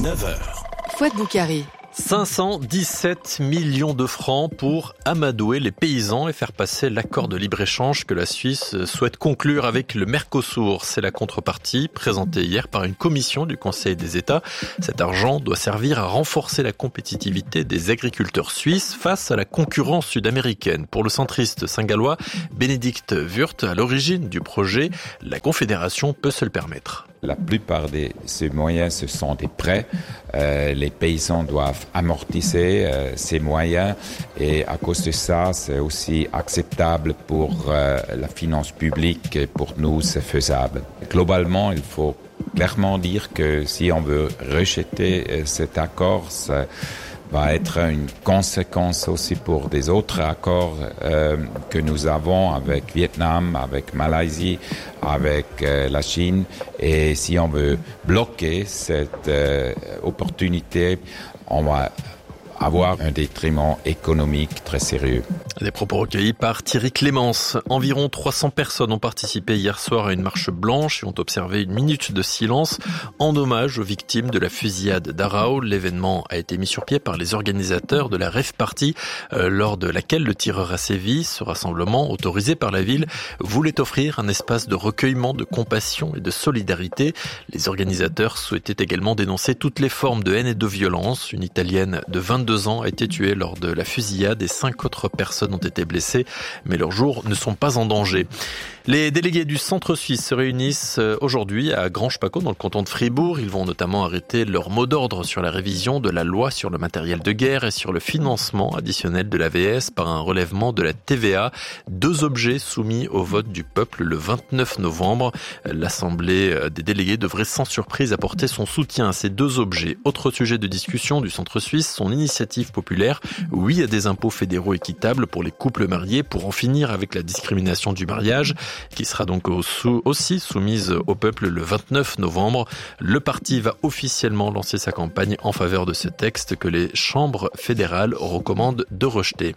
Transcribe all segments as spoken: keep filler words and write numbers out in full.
neuf heures. Fouad Boukari. cinq cent dix-sept millions de francs pour amadouer les paysans et faire passer l'accord de libre-échange que la Suisse souhaite conclure avec le Mercosur. C'est la contrepartie présentée hier par une commission du Conseil des États. Cet argent doit servir à renforcer la compétitivité des agriculteurs suisses face à la concurrence sud-américaine. Pour le centriste saint-gallois Bénédicte Wurth, à l'origine du projet, la Confédération peut se le permettre. La plupart de ces moyens, ce sont des prêts. Euh, les paysans doivent amortisser euh, ces moyens et à cause de ça, c'est aussi acceptable pour euh, la finance publique et pour nous, c'est faisable. Globalement, il faut clairement dire que si on veut rejeter euh, cet accord, ça va être une conséquence aussi pour des autres accords euh, que nous avons avec Vietnam, avec Malaisie, avec euh, la Chine. Et si on veut bloquer cette euh, opportunité, on va avoir un détriment économique très sérieux. Des propos recueillis par Thierry Clémence. Environ trois cents personnes ont participé hier soir à une marche blanche et ont observé une minute de silence en hommage aux victimes de la fusillade d'Arao. L'événement a été mis sur pied par les organisateurs de la Rave Party, euh, lors de laquelle le tireur a sévi. Ce rassemblement, autorisé par la ville, voulait offrir un espace de recueillement, de compassion et de solidarité. Les organisateurs souhaitaient également dénoncer toutes les formes de haine et de violence. Une Italienne de vingt-deux ans a été tuée lors de la fusillade et cinq autres personnes ont été blessées, mais leurs jours ne sont pas en danger. Les délégués du centre suisse se réunissent aujourd'hui à Granges-Paccot dans le canton de Fribourg. Ils vont notamment arrêter leur mot d'ordre sur la révision de la loi sur le matériel de guerre et sur le financement additionnel de l'A V S par un relèvement de la T V A. Deux objets soumis au vote du peuple le vingt-neuf novembre. L'Assemblée des délégués devrait sans surprise apporter son soutien à ces deux objets. Autre sujet de discussion du centre suisse, son initiative populaire. Oui à des impôts fédéraux équitables pour les couples mariés pour en finir avec la discrimination du mariage, qui sera donc aussi soumise au peuple le vingt-neuf novembre. Le parti va officiellement lancer sa campagne en faveur de ce texte que les chambres fédérales recommandent de rejeter.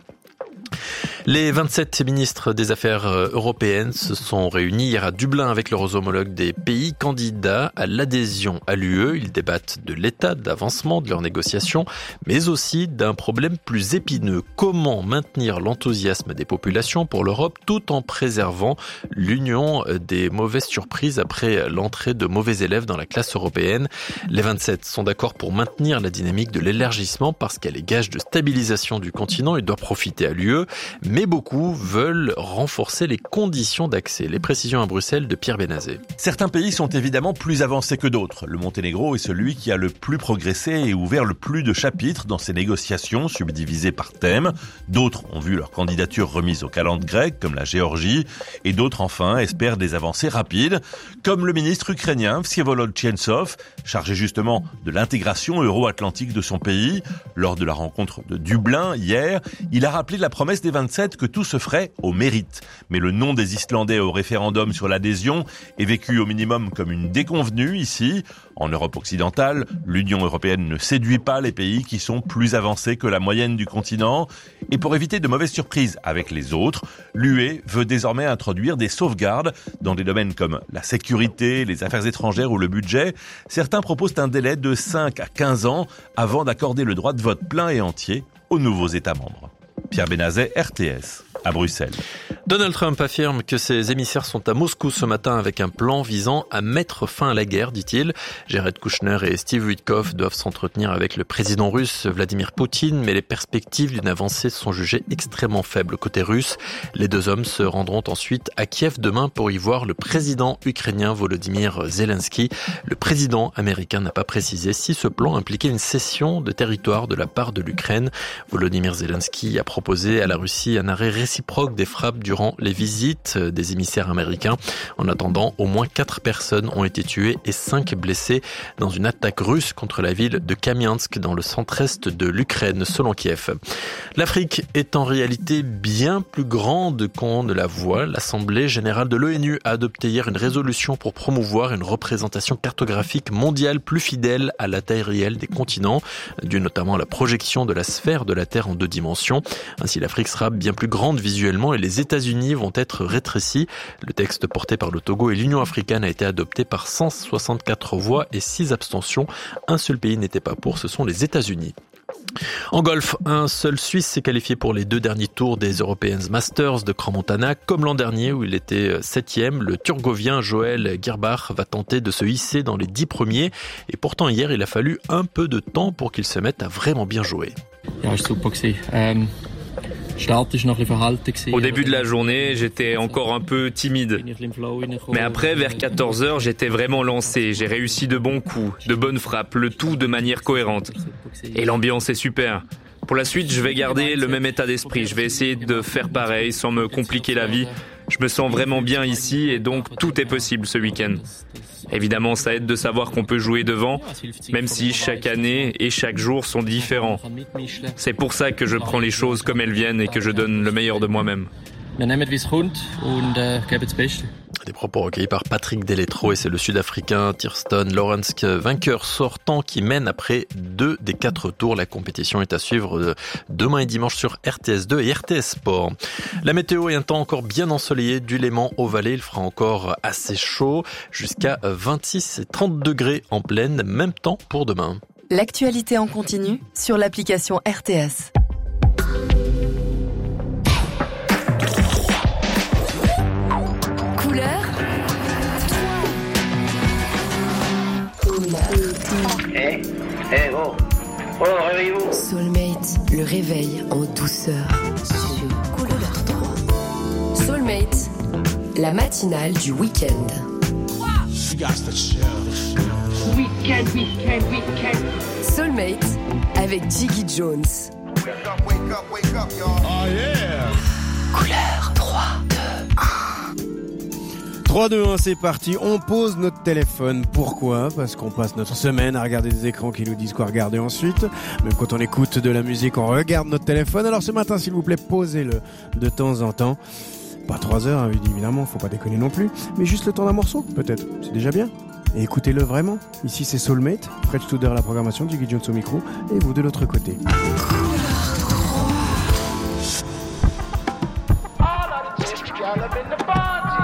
Les vingt-sept ministres des Affaires européennes se sont réunis hier à Dublin avec leurs homologues des pays candidats à l'adhésion à l'U E. Ils débattent de l'état d'avancement de leurs négociations, mais aussi d'un problème plus épineux. Comment maintenir l'enthousiasme des populations pour l'Europe tout en préservant l'union des mauvaises surprises après l'entrée de mauvais élèves dans la classe européenne? Les vingt-sept sont d'accord pour maintenir la dynamique de l'élargissement parce qu'elle est gage de stabilisation du continent et doit profiter à l'U E. Mais beaucoup veulent renforcer les conditions d'accès. Les précisions à Bruxelles de Pierre Benazet. Certains pays sont évidemment plus avancés que d'autres. Le Monténégro est celui qui a le plus progressé et ouvert le plus de chapitres dans ses négociations subdivisées par thème. D'autres ont vu leur candidature remise aux calendes grecques, comme la Géorgie, et d'autres enfin espèrent des avancées rapides, comme le ministre ukrainien Vsevolod Tchentsov, chargé justement de l'intégration euro-atlantique de son pays. Lors de la rencontre de Dublin hier, il a rappelé la promesse des vingt-sept que tout se ferait au mérite. Mais le non des Islandais au référendum sur l'adhésion est vécu au minimum comme une déconvenue ici. En Europe occidentale, l'Union européenne ne séduit pas les pays qui sont plus avancés que la moyenne du continent. Et pour éviter de mauvaises surprises avec les autres, l'U E veut désormais introduire des sauvegardes dans des domaines comme la sécurité, les affaires étrangères ou le budget. Certains proposent un délai de cinq à quinze ans avant d'accorder le droit de vote plein et entier aux nouveaux États membres. Pierre Benazet, R T S, à Bruxelles. Donald Trump affirme que ses émissaires sont à Moscou ce matin avec un plan visant à mettre fin à la guerre, dit-il. Jared Kushner et Steve Witkoff doivent s'entretenir avec le président russe Vladimir Poutine, mais les perspectives d'une avancée sont jugées extrêmement faibles côté russe. Les deux hommes se rendront ensuite à Kiev demain pour y voir le président ukrainien Volodymyr Zelensky. Le président américain n'a pas précisé si ce plan impliquait une cession de territoire de la part de l'Ukraine. Volodymyr Zelensky a proposé à la Russie un arrêt réciproque des frappes durant les visites des émissaires américains. En attendant, au moins quatre personnes ont été tuées et cinq blessées dans une attaque russe contre la ville de Kamiansk dans le centre-est de l'Ukraine, selon Kiev. L'Afrique est en réalité bien plus grande qu'on ne la voit. L'Assemblée générale de l'ONU a adopté hier une résolution pour promouvoir une représentation cartographique mondiale plus fidèle à la taille réelle des continents, due notamment à la projection de la sphère de la Terre en deux dimensions. Ainsi, l'Afrique sera bien plus grande visuellement et les États-Unis vont être rétrécis. Le texte porté par le Togo et l'Union africaine a été adopté par cent soixante-quatre voix et six abstentions. Un seul pays n'était pas pour, ce sont les États-Unis. En golf, un seul Suisse s'est qualifié pour les deux derniers tours des European Masters de Crans-Montana. Comme l'an dernier où il était septième, le Turgovien Joël Girbach va tenter de se hisser dans les dix premiers. Et pourtant hier, il a fallu un peu de temps pour qu'il se mette à vraiment bien jouer. Ja, ist super gewesen. Ähm, Start ist noch ein bisschen verhalten gewesen. Au début de la journée, j'étais encore un peu timide. Mais après, vers quatorze heures, j'étais vraiment lancé. J'ai réussi de bons coups, de bonnes frappes, le tout de manière cohérente. Et l'ambiance est super. Pour la suite, je vais garder le même état d'esprit. Je vais essayer de faire pareil sans me compliquer la vie. Je me sens vraiment bien ici et donc tout est possible ce week-end. Évidemment, ça aide de savoir qu'on peut jouer devant, même si chaque année et chaque jour sont différents. C'est pour ça que je prends les choses comme elles viennent et que je donne le meilleur de moi-même. Des propos recueillis par Patrick Deletro et c'est le Sud-Africain Thierston Lawrence, vainqueur sortant, qui mène après deux des quatre tours. La compétition est à suivre demain et dimanche sur R T S deux et R T S Sport. La météo est un temps encore bien ensoleillé du Léman au Valais. Il fera encore assez chaud, jusqu'à vingt-six et trente degrés en pleine, même temps pour demain. L'actualité en continu sur l'application R T S. Eh, eh, oh, oh, réveillez-vous. Soulmate, le réveil en douceur sur Couleur trois. Soulmate, la matinale du week-end. Week-end, week-end, week-end. Soulmate avec Jiggy Jones. Wake up, wake up, wake up, y'all. Oh yeah. Couleur trois, deux, un. trois, deux, un, c'est parti. On pose notre téléphone. Pourquoi ? Parce qu'on passe notre semaine à regarder des écrans qui nous disent quoi regarder ensuite. Même quand on écoute de la musique, on regarde notre téléphone. Alors ce matin, s'il vous plaît, posez-le de temps en temps. Pas trois heures, hein, évidemment, faut pas déconner non plus. Mais juste le temps d'un morceau, peut-être. C'est déjà bien. Et écoutez-le vraiment. Ici, c'est Soulmate. Fred Studer à la programmation, Jiggy Jones au micro. Et vous de l'autre côté. All of the chicks, y'all up in the bar.